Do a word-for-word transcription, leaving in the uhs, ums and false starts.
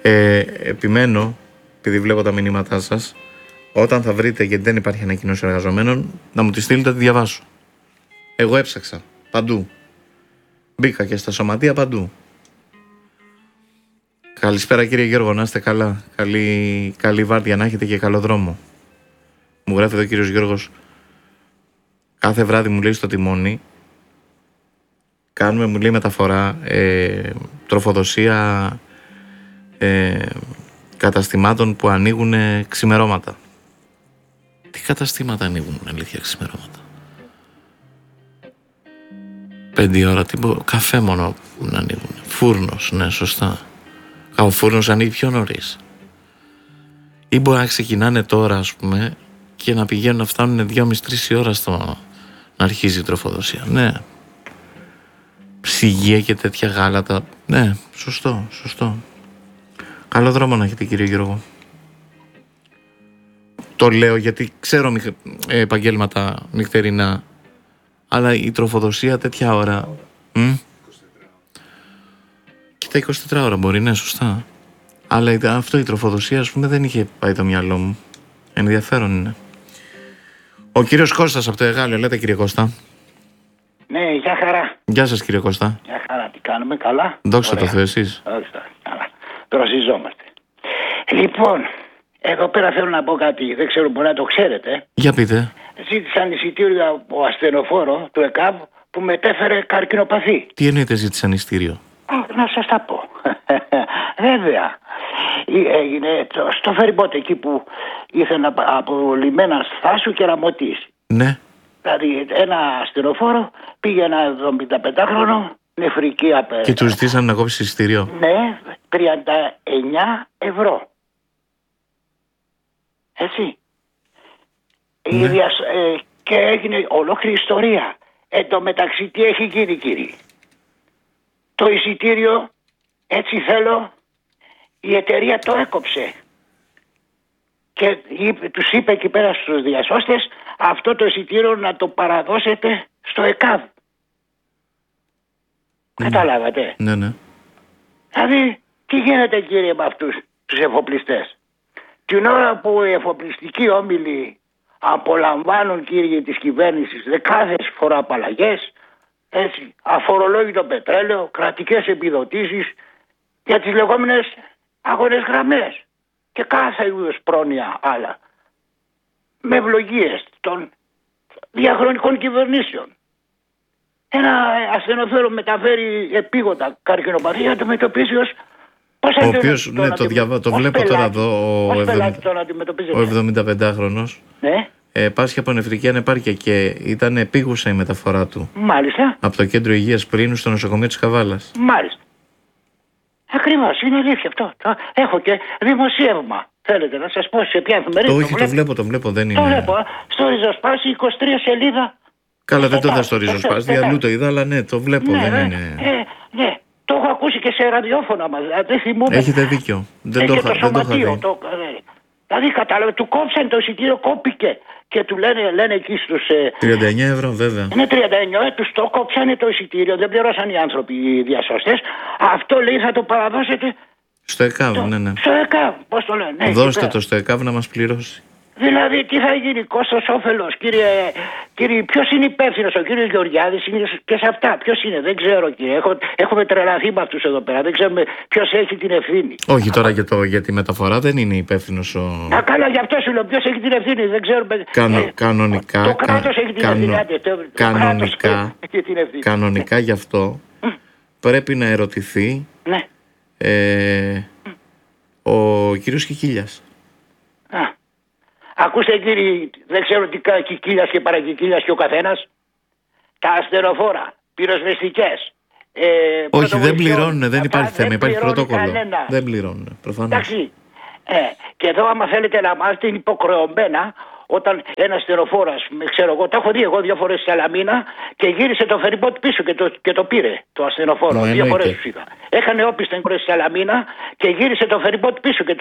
Ε, επιμένω, επειδή βλέπω τα μηνύματά σας, όταν θα βρείτε, γιατί δεν υπάρχει ανακοίνωση εργαζομένων, να μου τη στείλετε, τη διαβάσω. Εγώ έψαξα παντού. Μπήκα και στα σωματεία παντού. Καλησπέρα κύριε Γιώργο, να είστε καλά. Καλή, καλή βάρδια να έχετε και καλό δρόμο. Μου γράφει εδώ ο κύριος Γιώργος. Κάθε βράδυ μου λέει στο τιμόνι, κάνουμε, μου λέει, μεταφορά, ε, τροφοδοσία ε, καταστημάτων που ανοίγουν ξημερώματα. Τι καταστήματα ανοίγουν, αλήθεια, ξημερώματα? Πέντε ώρα, τι μπο... καφέ μόνο να ανοίγουν. Φούρνος, ναι, σωστά. Ο φούρνος ανοίγει πιο νωρίς. Ή μπορεί να ξεκινάνε τώρα, ας πούμε, και να πηγαίνουν να φτάνουν δυόμιση με τρεις η ώρα στο να αρχίζει η τροφοδοσία. Ναι. Ψυγεία και τέτοια γάλατα. Ναι, σωστό, σωστό. Καλό δρόμο να έχετε κύριε Γιώργο. Το λέω γιατί ξέρω μιχ... ε, επαγγέλματα νυχτερινά, αλλά η τροφοδοσία τέτοια ώρα. Μ? Και τα είκοσι τέσσερις ώρα μπορεί, ναι, σωστά. Αλλά αυτό η τροφοδοσία, ας πούμε, δεν είχε πάει το μυαλό μου. Ενδιαφέρον είναι. Ο κύριος Κώστας από το Εγάλεο, λέτε κύριε Κώστα. Ναι, γεια χαρά. Γεια σας κύριε Κώστα. Γεια χαρά, τι κάνουμε, καλά? Δόξα τω Θεώ, εσείς. Δόξα, καλά. Δροσιζόμαστε. Λοιπόν, εδώ πέρα θέλω να πω κάτι, δεν ξέρω, μπορεί να το ξέρετε. Για πείτε. Ζήτησαν εισιτήριο από ασθενοφόρο του ΕΚΑΒ που μετέφερε καρκινοπαθή. Τι εννοείται ζήτησαν εισιτήριο? Α, να σας τα πω. Βέβαια. Έγινε στο φεριμπότ εκεί που ήθελε από λιμένα Θάσου και Ραμωτής. Ναι. Δηλαδή ένα ασθενοφόρο πήγε ένα εβδομηνταπεντάχρονο νεφρική απέραντα. Και του ζητήσαν να κόψει εισιτήριο. Ναι, τριάντα εννιά ευρώ. Έτσι. Ναι. Διασ... Ε, και έγινε ολόκληρη ιστορία. Εν τω μεταξύ τι έχει γίνει κύριε? Το εισιτήριο, έτσι θέλω, η εταιρεία το έκοψε. Και είπε, τους είπε εκεί πέρα στους διασώστες αυτό το εισιτήριο να το παραδώσετε στο ΕΚΑΒ. Ναι. Καταλάβατε? Ναι, ναι. Δηλαδή, τι γίνεται κύριε με αυτούς τους εφοπλιστές? Την ώρα που οι εφοπλιστικοί όμιλοι απολαμβάνουν κύριε της κυβέρνησης δεκάδες φορά απαλλαγές, έτσι, αφορολόγητο πετρέλαιο, κρατικές επιδοτήσεις για τις λεγόμενες αγορές γραμμές και κάθε είδους πρόνοια άλλα, με ευλογίες των διαχρονικών κυβερνήσεων. Ένα ασθενοφόρο μεταφέρει επίγοντα καρκινοπαθή, να το αντιμετωπίσει ως... Ο οποίος, ναι, το, διαβα... το βλέπω πελάτη, τώρα εδώ, ο, ο εβδομηνταπεντάχρονος, ναι. ε, πάσχει από νεφρική ανεπάρκεια και ήταν επίγουσα η μεταφορά του. Μάλιστα. Από το κέντρο υγείας πριν στο νοσοκομείο της Καβάλας. Μάλιστα. Ακριβώς, είναι αλήθεια αυτό. Έχω και δημοσίευμα. Θέλετε να σας πω σε ποια εφημερίδα? Όχι, το, το βλέπω, το βλέπω, δεν είναι. Το βλέπω, στο Ριζοσπάσι, είκοσι τρία σελίδα. Καλά, δεν το είδα στο Ριζοσπάσι, αλλού το είδα, αλλά ναι, το βλέπω, ναι, δεν ναι, είναι. Ναι, ναι. Το έχω ακούσει και σε ραδιόφωνα μας, δεν θυμούμαι. Έχετε δίκιο. Δεν το, το, δεν το είχα δει. Το, δηλαδή κατάλαβε, του κόψαν το εισιτήριο, κόπηκε. Και του λένε, λένε εκεί στους... τριάντα εννιά ευρώ βέβαια. Είναι τριάντα εννιά, τους το κόψανε το εισιτήριο, δεν πληρώσαν οι άνθρωποι οι διασώστες. Αυτό λέει θα το παραδώσετε... Στο ΕΚΑΒ, το, ναι, ναι. Στο ΕΚΑΒ, πώς το λένε. Ναι, δώστε το στο ΕΚΑΒ να μας πληρώσει. Δηλαδή, τι θα γίνει, κόστος όφελος, κύριε, κύριε, ποιος είναι υπεύθυνος, ο κύριος Γεωργιάδης είναι και σε αυτά, ποιος είναι, δεν ξέρω κύριε, Έχω, έχουμε τρελαθεί με αυτούς εδώ πέρα, δεν ξέρουμε ποιος έχει την ευθύνη. Όχι τώρα για, το, για τη μεταφορά δεν είναι υπεύθυνος ο... Α, καλά, γι' αυτό σου λέω, ποιος έχει την ευθύνη, δεν ξέρουμε. Κανο, ε, κανονικά, το κράτος έχει την κανο, ευθύνη, το, κανονικά, έχει την ευθύνη. Κανονικά γι' αυτό πρέπει να ερωτηθεί ναι. ε, ο κύριος Κικίλιας. Α. Ακούστε κύριοι, δεν ξέρω τι κάνει κικίλιας και παρακικίλιας και ο καθένας. Τα ασθενοφόρα, πυροσβεστικές. Ε, Όχι, δεν πληρώνουν, δεν υπάρχει θέμα, δεν υπάρχει πρωτόκολλο. Κανένα. Δεν πληρώνουν, προφανώς. Εντάξει. Ε, και εδώ, άμα θέλετε να μάθετε, είναι υποχρεωμένα όταν ένα ασθενοφόρο, ξέρω εγώ, το έχω δει εγώ δύο φορές στη Σαλαμίνα και γύρισε το φεριμπότ πίσω και το, και το πήρε το ασθενοφόρο. Δύο φορές του είδα. Έκανε όπισθεν στη Σαλαμίνα και γύρισε το φεριμπότ πίσω και το